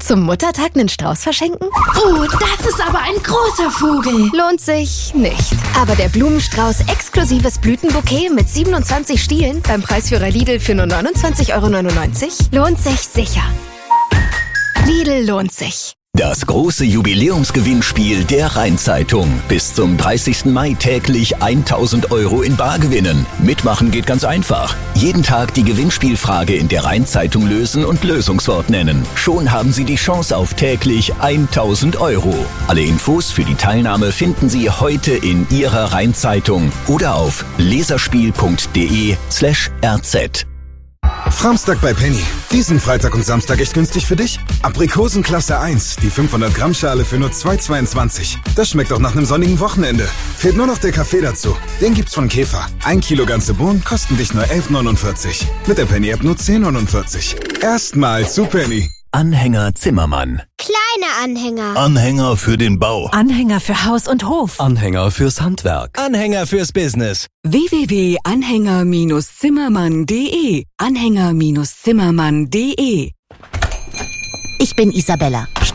Zum Muttertag einen Strauß verschenken? Oh, das ist aber ein großer Vogel. Lohnt sich nicht. Aber der Blumenstrauß exklusives Blütenbouquet mit 27 Stielen beim Preisführer Lidl für nur 29,99 € lohnt sich sicher. Lidl lohnt sich. Das große Jubiläumsgewinnspiel der Rhein-Zeitung. Bis zum 30. Mai täglich 1.000 € in Bar gewinnen. Mitmachen geht ganz einfach. Jeden Tag die Gewinnspielfrage in der Rhein-Zeitung lösen und Lösungswort nennen. Schon haben Sie die Chance auf täglich 1.000 €. Alle Infos für die Teilnahme finden Sie heute in Ihrer Rhein-Zeitung oder auf leserspiel.de/rz. Framstag bei Penny. Diesen Freitag und Samstag echt günstig für dich? Aprikosen Klasse 1, die 500 Gramm Schale für nur 2,22. Das schmeckt auch nach einem sonnigen Wochenende. Fehlt nur noch der Kaffee dazu. Den gibt's von Käfer. 1 Kilo ganze Bohnen kosten dich nur 11,49. Mit der Penny-App nur 10,49. Erstmal zu Penny. Anhänger Zimmermann. Kleine Anhänger. Anhänger für den Bau. Anhänger für Haus und Hof. Anhänger fürs Handwerk. Anhänger fürs Business. www.anhänger-zimmermann.de. Anhänger-zimmermann.de. Ich bin Isabella.